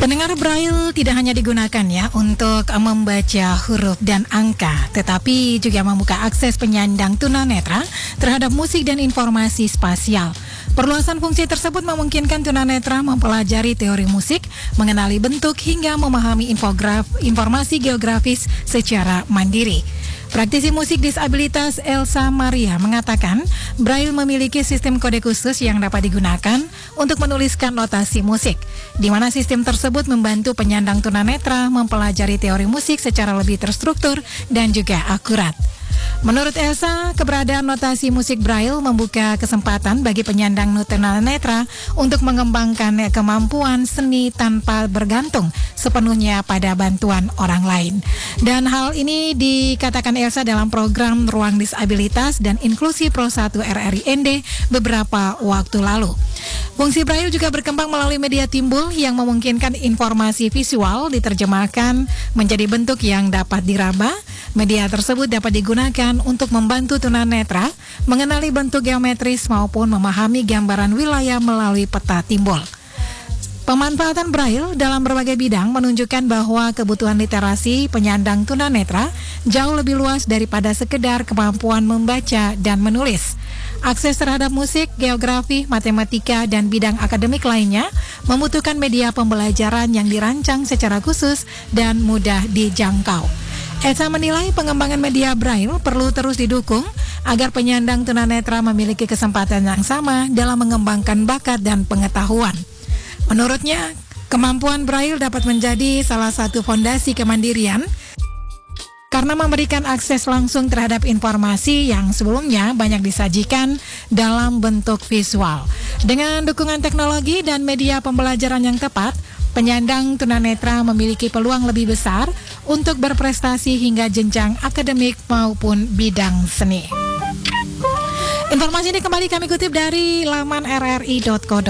Pendengar Braille tidak hanya digunakan ya untuk membaca huruf dan angka, tetapi juga membuka akses penyandang tunanetra terhadap musik dan informasi spasial. Perluasan fungsi tersebut memungkinkan tunanetra mempelajari teori musik, mengenali bentuk hingga memahami informasi geografis secara mandiri. Praktisi musik disabilitas Elsa Maria mengatakan, Braille memiliki sistem kode khusus yang dapat digunakan untuk menuliskan notasi musik, di mana sistem tersebut membantu penyandang tunanetra mempelajari teori musik secara lebih terstruktur dan juga akurat. Menurut Elsa, keberadaan notasi musik Braille membuka kesempatan bagi penyandang tunanetra untuk mengembangkan kemampuan seni tanpa bergantung sepenuhnya pada bantuan orang lain. Dan hal ini dikatakan Elsa dalam program Ruang Disabilitas dan Inklusi Pro 1 RRIND beberapa waktu lalu. Fungsi Braille juga berkembang melalui media timbul yang memungkinkan informasi visual diterjemahkan menjadi bentuk yang dapat diraba. Media tersebut dapat digunakan untuk membantu tunanetra mengenali bentuk geometris maupun memahami gambaran wilayah melalui peta timbul. Pemanfaatan Braille dalam berbagai bidang menunjukkan bahwa kebutuhan literasi penyandang tunanetra jauh lebih luas daripada sekedar kemampuan membaca dan menulis. Akses terhadap musik, geografi, matematika, dan bidang akademik lainnya membutuhkan media pembelajaran yang dirancang secara khusus dan mudah dijangkau. Elsa menilai pengembangan media Braille perlu terus didukung agar penyandang tunanetra memiliki kesempatan yang sama dalam mengembangkan bakat dan pengetahuan. Menurutnya, kemampuan Braille dapat menjadi salah satu fondasi kemandirian karena memberikan akses langsung terhadap informasi yang sebelumnya banyak disajikan dalam bentuk visual. Dengan dukungan teknologi dan media pembelajaran yang tepat, penyandang tunanetra memiliki peluang lebih besar untuk berprestasi hingga jenjang akademik maupun bidang seni. Informasi ini kembali kami kutip dari laman rri.co.id.